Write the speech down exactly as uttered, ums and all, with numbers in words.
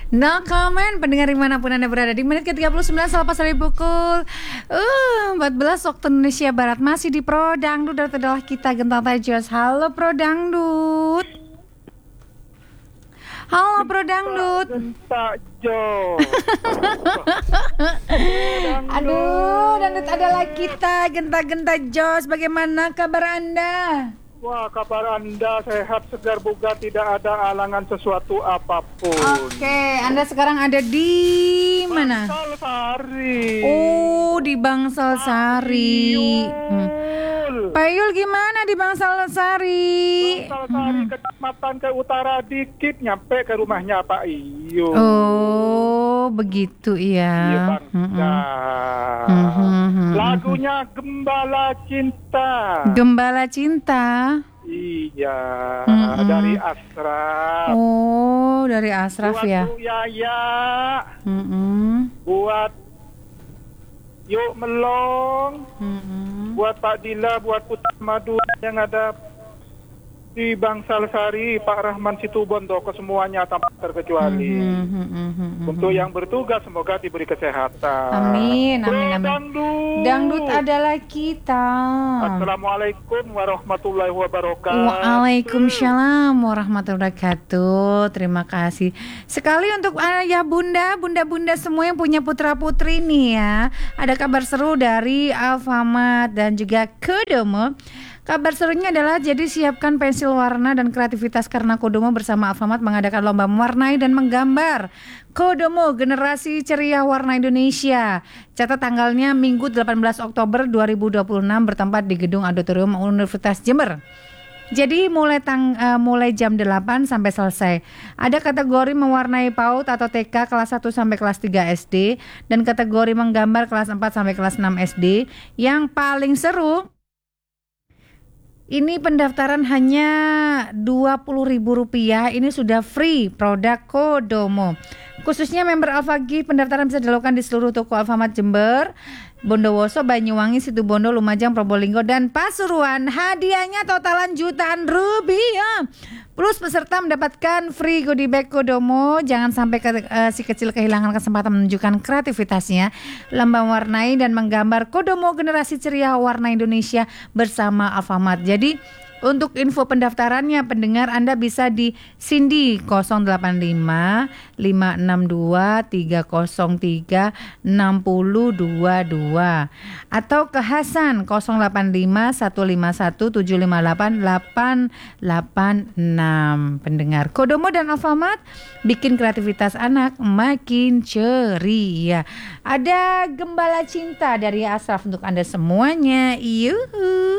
No comment, pendengar dimanapun Anda berada. Di menit ke tiga puluh sembilan selepas dari pukul uh, empat belas waktu Indonesia Barat. Masih di Pro Dangdut dan adalah kita Gentang Tajos. Halo Pro Dangdut. Halo Pro Dangdut. Gentak Jo. Aduh, Dangdut adalah kita Genta-genta Jos. Bagaimana kabar Anda? Wah, kabar Anda sehat, segar, bugar, tidak ada alangan sesuatu apapun. Oke, Anda sekarang ada di mana? Bangsal Sari. Oh, di Bangsal Sari. Hmm. Pak Yul gimana di Bangsal Sari? Bangsal Sari, hmm. Kecamatan ke utara dikit, nyampe ke rumahnya Pak Iyo. Oh, begitu ya. Iya, Bangsa. Hmm, hmm, hmm, Lagunya Gembala Cinta. Gembala Cinta. Iya, Mm-mm. dari Ashraf. Oh, dari Ashraf buat ya. Bu Yaya, Mm-mm. buat Yuk Melong, Mm-mm. buat Pak Dila, buat Putra Madu yang ada di Bangsal Sari, Pak Rahman Situbondo, ke semuanya tanpa terkecuali. Mm-hmm, mm-hmm. Untuk yang bertugas semoga diberi kesehatan. Amin, amin, amin. Dangdut. Dangdut adalah kita. Assalamualaikum warahmatullahi wabarakatuh. Waalaikumsalam warahmatullahi wabarakatuh. Terima kasih sekali untuk ayah bunda, bunda-bunda semua yang punya putra putri nih ya. Ada kabar seru dari Alfamart dan juga Kodomo. Kabar serunya adalah jadi siapkan pensil warna dan kreativitas karena Kodomo bersama Alfamart mengadakan lomba mewarnai dan menggambar. Kodomo Generasi Ceria Warna Indonesia. Catat tanggalnya Minggu delapan belas Oktober dua ribu dua puluh enam bertempat di Gedung Auditorium Universitas Jember. Jadi mulai tang, uh, mulai jam delapan sampai selesai. Ada kategori mewarnai PAUD atau T K kelas satu sampai kelas tiga S D dan kategori menggambar kelas empat sampai kelas enam S D. Yang paling seru, ini pendaftaran hanya dua puluh ribu rupiah. Ini sudah free produk Kodomo. Khususnya member Alfagi, pendaftaran bisa dilakukan di seluruh toko Alfamart Jember, Bondowoso, Banyuwangi, Situbondo, Lumajang, Probolinggo, dan Pasuruan. Hadiahnya totalan jutaan rupiah. Plus peserta mendapatkan free goodie bag Kodomo. Jangan sampai ke, uh, si kecil kehilangan kesempatan menunjukkan kreativitasnya. Lomba mewarnai dan menggambar Kodomo Generasi Ceria Warna Indonesia bersama Alfamart. Jadi untuk info pendaftarannya pendengar Anda bisa di Cindy nol delapan lima lima enam dua tiga nol tiga enam nol dua dua atau ke Hasan nol delapan lima satu lima satu tujuh lima delapan delapan delapan enam. Pendengar, Kodomo dan Alfamart bikin kreativitas anak makin ceria. Ada Gembala Cinta dari Ashraf untuk Anda semuanya. Yuhu.